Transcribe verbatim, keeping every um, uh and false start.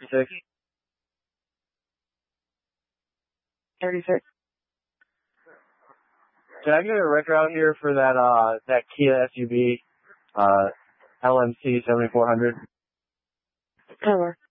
thirty-six. thirty-six. Can I get a record out here for that, uh, that Kia S U V, uh, L M C seventy-four hundred? Over.